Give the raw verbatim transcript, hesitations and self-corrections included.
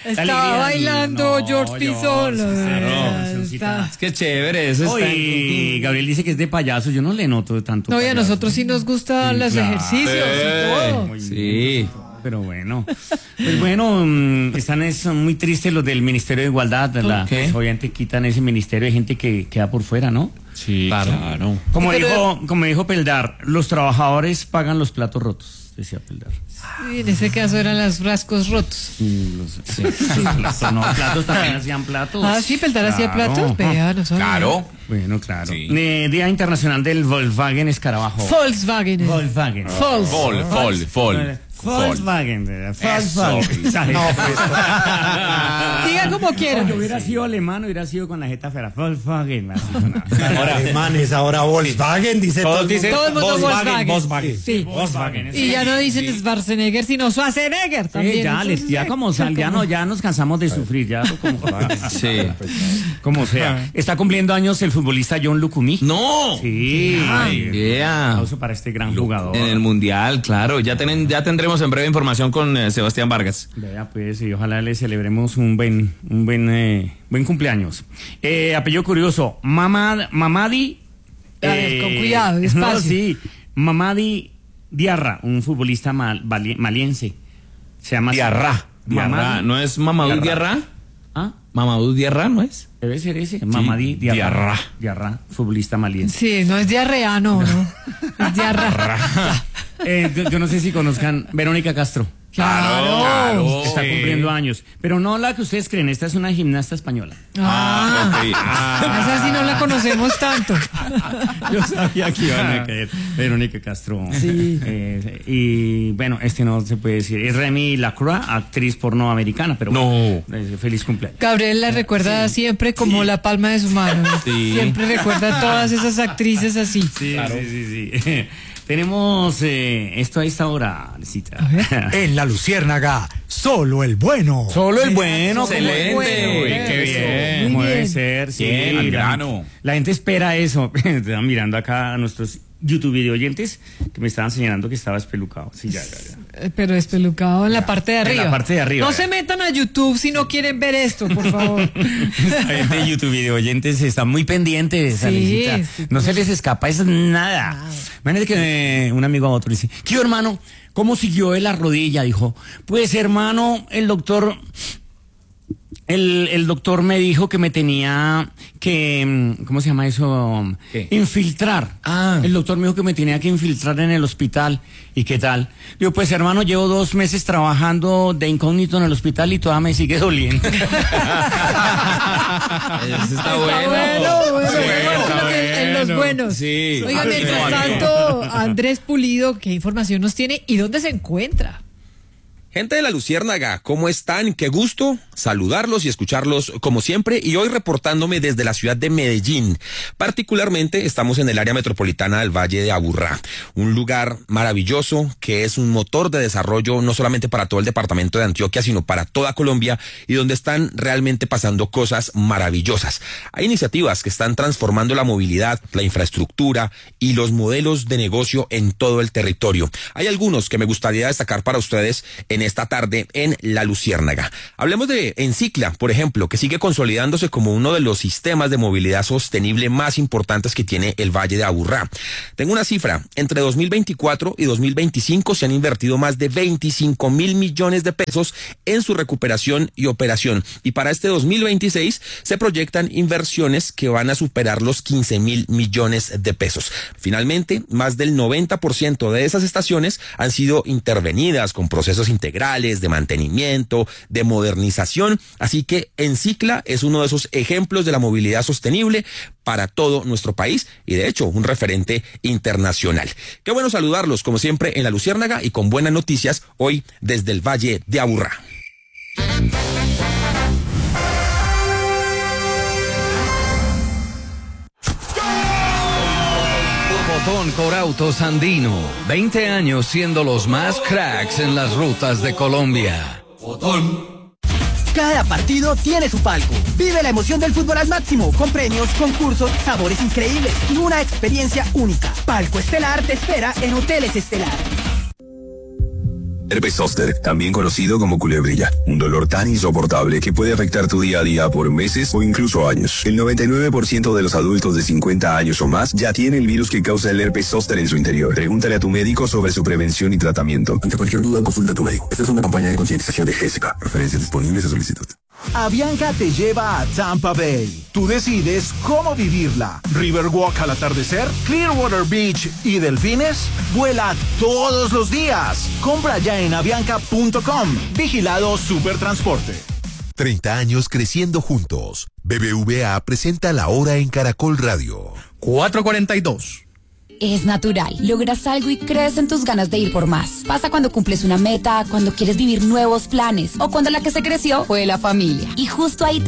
Estaba bailando no, George Pizón. Claro, está... Es que chévere, eso Oye, está en... y Gabriel dice que es de payaso, yo no le noto tanto. No, y a payaso. nosotros sí nos gustan Sí, los claro. ejercicios Eh, y todo. Muy Sí. bien, pero bueno. Pues bueno, mm, están es, son muy tristes los del Ministerio de Igualdad. La, qué? pues, obviamente quitan ese ministerio de gente que queda por fuera, ¿no? Sí, claro. Como Pero- dijo, como dijo Peldar, los trabajadores pagan los platos rotos, decía Peldar. Sí, en ese caso eran los frascos rotos. Mm, los- sí, platos, no, platos también hacían platos. Ah, sí, Peldar hacía Claro. platos. Vea, no sabía. Claro. Bueno, claro. Sí. Eh, Día Internacional del Volkswagen Escarabajo. Volkswagen. Volkswagen. Volks. Fol, fol, fol. Volkswagen. Volkswagen. Diga como quiera. Yo hubiera sido alemán, hubiera sido con la jeta fera. Volkswagen. Así sonaba. Ahora, alemanes, ahora Volkswagen, dice todo. Todos dicen Todo el mundo Volkswagen, Volkswagen. Volkswagen. Sí. Volkswagen. Y ya no dicen Schwarzenegger, sino Schwarzenegger también. Sí, ya, Entonces, les, ya eh, como sal, ya, no, ya nos cansamos de sufrir, ya como, Sí. como sea. Está cumpliendo años el futbolista John Lucumí. ¡No! Sí. Ay, yeah. Aplauso para este gran jugador. En el Mundial, claro. Ya, tienen, ya tendremos en breve información con eh, Sebastián Vargas. Vea, pues, y ojalá le celebremos un buen, un buen, eh, buen cumpleaños. Eh, apellido curioso, Mamad, Mamadi. A ver, con cuidado, despacio. No, sí, Mamadi Diarra, un futbolista mal, vali- maliense. Se llama Diarra. Diarra. Mamadi. ¿No es Mamadou Diarra? ¿Ah? ¿Mamadou Diarra no es? Debe ser ese, Mamadi Diarra. Diarra. Diarra, futbolista maliense. Sí, no es diarrea, no, no. Es diarra. Eh, yo, yo no sé si conozcan Verónica Castro. Claro. Claro. Está Sí. cumpliendo años. Pero no la que ustedes creen, esta es una gimnasta española. Ah, ok. Ah. esa sí no la conocemos tanto. Yo sabía que iban a caer. Verónica Castro. Sí. Eh, y bueno, este no se puede decir. Es Remy Lacroix, actriz porno americana, pero No. bueno, eh, feliz cumpleaños. Gabriel la recuerda siempre como la palma de su mano. Sí. Siempre recuerda a todas esas actrices así. Sí, sí, sí, sí. Tenemos eh, esto a esta hora, Lecita. En la Luciérnaga, solo el bueno. Solo el bueno. Excelente. como el bueno. Uy, qué bien. Como Muy debe bien. ser, sí. Bien, al la, grano. la gente espera eso. Estaban mirando acá a nuestros YouTube video oyentes que me estaban señalando que estaba espelucado. Sí, ya, ya, ya. Eh, Pero despelucado en la parte de en la arriba. parte de arriba, No ya. se metan a YouTube si no quieren ver esto, por favor. La gente de YouTube video oyentes está muy pendiente de esa Sí, Lecita. sí, No se les escapa eso nada. Imagínate que eh, un amigo a otro dice, ¿qué hermano? ¿Cómo siguió de la rodilla? Dijo, pues hermano, el doctor... El, el doctor me dijo que me tenía que, ¿cómo se llama eso? ¿Qué? Infiltrar. Ah. El doctor me dijo que me tenía que infiltrar en el hospital. ¿Y qué tal? Digo, pues hermano, llevo dos meses trabajando de incógnito en el hospital y todavía me sigue doliendo. Eso está bueno. Bueno, bueno, Sí, bueno, está lo que- en los bueno. buenos. Sí. Oiga, Sí, mientras bueno. tanto, Andrés Pulido, ¿qué información nos tiene y dónde se encuentra? Gente de la Luciérnaga, ¿cómo están? Qué gusto saludarlos y escucharlos como siempre, y hoy reportándome desde la ciudad de Medellín. Particularmente estamos en el área metropolitana del Valle de Aburrá, un lugar maravilloso que es un motor de desarrollo no solamente para todo el departamento de Antioquia, sino para toda Colombia, y donde están realmente pasando cosas maravillosas. Hay iniciativas que están transformando la movilidad, la infraestructura y los modelos de negocio en todo el territorio. Hay algunos que me gustaría destacar para ustedes en esta tarde en La Luciérnaga. Hablemos de Encicla, por ejemplo, que sigue consolidándose como uno de los sistemas de movilidad sostenible más importantes que tiene el Valle de Aburrá. Tengo una cifra, entre dos mil veinticuatro y dos mil veinticinco se han invertido más de veinticinco mil millones de pesos en su recuperación y operación, y para este dos mil veintiséis se proyectan inversiones que van a superar los quince mil millones de pesos. Finalmente, más del noventa por ciento de esas estaciones han sido intervenidas con procesos integrales de mantenimiento, de modernización, así que Encicla es uno de esos ejemplos de la movilidad sostenible para todo nuestro país y de hecho un referente internacional. Qué bueno saludarlos como siempre en La Luciérnaga y con buenas noticias hoy desde el Valle de Aburrá. Botón Corautos Andino, veinte años siendo los más cracks en las rutas de Colombia. Cada partido tiene su palco. Vive la emoción del fútbol al máximo, con premios, concursos, sabores increíbles y una experiencia única. Palco Estelar te espera en Hoteles Estelar. Herpes zóster, también conocido como culebrilla. Un dolor tan insoportable que puede afectar tu día a día por meses o incluso años. El noventa y nueve por ciento de los adultos de cincuenta años o más ya tiene el virus que causa el herpes zóster en su interior. Pregúntale a tu médico sobre su prevención y tratamiento. Ante cualquier duda, consulta a tu médico. Esta es una campaña de concientización de Jessica. Referencias disponibles a solicitud. Avianca te lleva a Tampa Bay. Tú decides cómo vivirla. Riverwalk al atardecer, Clearwater Beach y delfines. Vuela todos los días. Compra ya en avianca punto com. Vigilado Supertransporte. treinta años creciendo juntos. B B V A presenta La Hora en Caracol Radio. cuatro cuarenta y dos. Es natural. Logras algo y crees en tus ganas de ir por más. Pasa cuando cumples una meta, cuando quieres vivir nuevos planes o cuando la que se creció fue la familia. Y justo ahí te